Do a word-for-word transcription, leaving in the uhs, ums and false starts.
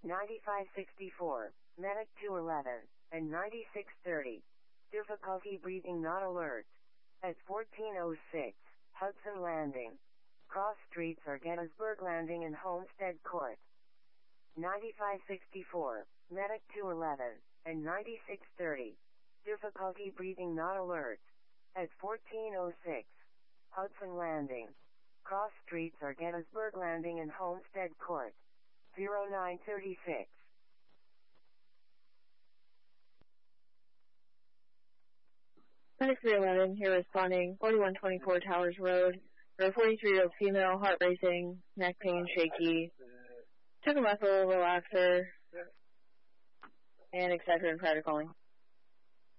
ninety-five sixty-four, Medic two eleven, and ninety-six thirty. Difficulty breathing not alert. At fourteen oh six, Hudson Landing. Cross streets are Gettysburg Landing and Homestead Court. ninety-five sixty-four, Medic two eleven, and ninety-six thirty. Difficulty breathing not alert. At fourteen oh six, Hudson Landing. Cross streets are Gettysburg Landing and Homestead Court. zero nine thirty-six. Medic three eleven, here responding, forty-one twenty-four Towers Road. For a forty-three-year-old female, heart racing, neck pain, shaky. Took a methyl relaxer, and Excedrin prior to calling.